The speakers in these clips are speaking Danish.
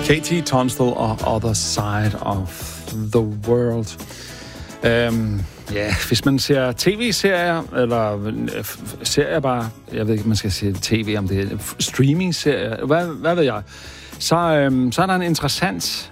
KT Tunstall og Other Side of the World. Hvis man ser tv-serier, eller serier bare, jeg ved ikke, om man skal se tv, om det er streaming-serier, hvad ved jeg, så er der en interessant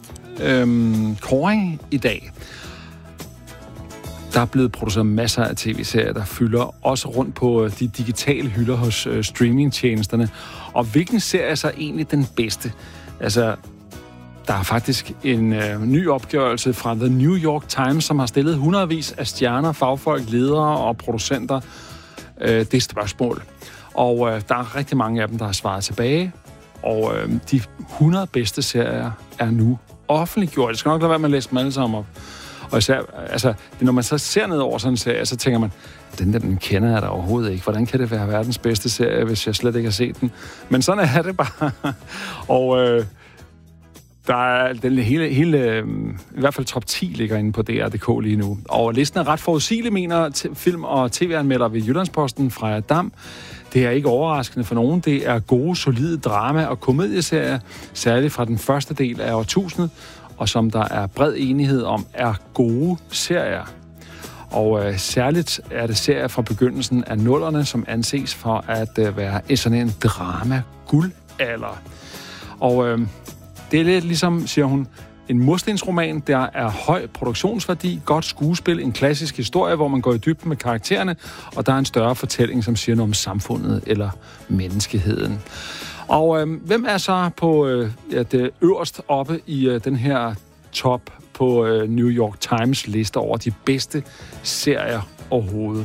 kåring i dag. Der er blevet produceret masser af tv-serier, der fylder også rundt på de digitale hylder hos streamingtjenesterne. Og hvilken serie er så egentlig den bedste? Altså, der er faktisk en ny opgørelse fra The New York Times, som har stillet hundredvis af stjerner, fagfolk, ledere og producenter det spørgsmål. Og der er rigtig mange af dem, der har svaret tilbage. Og de 100 bedste serier er nu offentliggjort. Jeg skal nok lade være med at læse dem alle sammen op. Og især, altså, når man så ser ned over sådan en serie, så tænker man, den kender jeg da overhovedet ikke. Hvordan kan det være verdens bedste serie, hvis jeg slet ikke har set den? Men sådan er det bare. Og der er den hele i hvert fald top 10 ligger inde på DR.dk lige nu. Og listen er ret forudsigelig, mener film- og tv-anmelder ved Jyllandsposten fra Dam. Det er ikke overraskende for nogen. Det er gode, solide drama- og komedieserier, særligt fra den første del af årtusindet, og som der er bred enighed om, er gode serier. Og særligt er det serier fra begyndelsen af 00'erne, som anses for at være sådan en drama-guldalder. Og det er lidt ligesom, siger hun, en murstensroman, der er høj produktionsværdi, godt skuespil, en klassisk historie, hvor man går i dybden med karaktererne, og der er en større fortælling, som siger noget om samfundet eller menneskeheden. Og hvem er så på det øverst oppe i den her top på New York Times liste over de bedste serier overhovedet?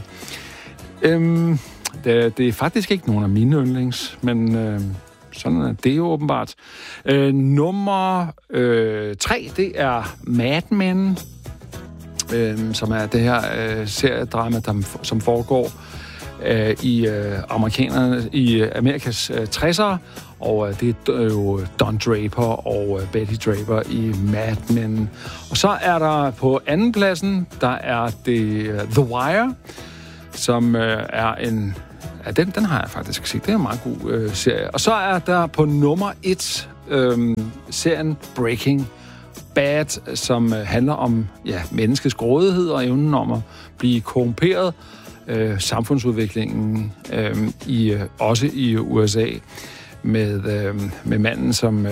Det er faktisk ikke nogen af mine yndlings, men sådan er det jo åbenbart. Nummer 3, det er Mad Men, som er det her seriedrama, som foregår i Amerikas 60'ere, og det er jo Don Draper og Betty Draper i Mad Men. Og så er der på andenpladsen, der er det The Wire, som er en... Ja, den har jeg faktisk set. Det er en meget god serie. Og så er der på nummer 1 serien Breaking Bad, som handler om menneskets grådighed og evnen om at blive korrumperet. Samfundsudviklingen også i USA med manden, som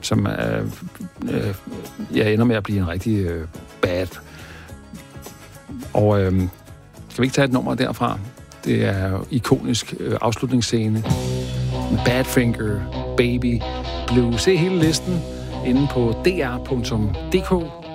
ender med at blive en rigtig bad. Og skal vi ikke tage et nummer derfra? Det er jo ikonisk afslutningsscene. Badfinger, Baby Blue. Se hele listen inde på dr.dk.